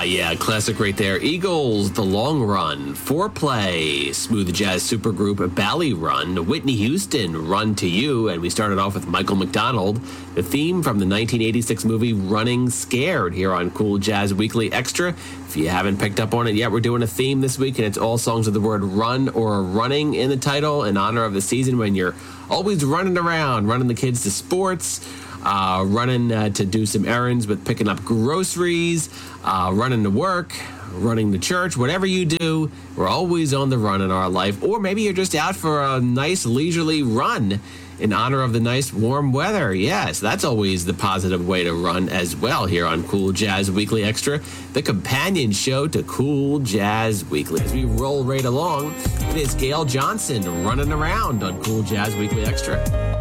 Yeah, classic right there. Eagles, The Long Run, Foreplay, smooth jazz supergroup Bally Run, Whitney Houston, Run to You, and we started off with Michael McDonald, the theme from the 1986 movie Running Scared here on Cool Jazz Weekly Extra. If you haven't picked up on it yet, we're doing a theme this week, and it's all songs with the word run or running in the title in honor of the season when you're always running around, running the kids to sports, running to do some errands with picking up groceries, running to work, running to church, whatever you do, we're always on the run in our life. Or maybe you're just out for a nice leisurely run in honor of the nice warm weather. Yes, that's always the positive way to run as well here on Cool Jazz Weekly Extra, the companion show to Cool Jazz Weekly. As we roll right along, it is Gail Johnson running around on Cool Jazz Weekly Extra.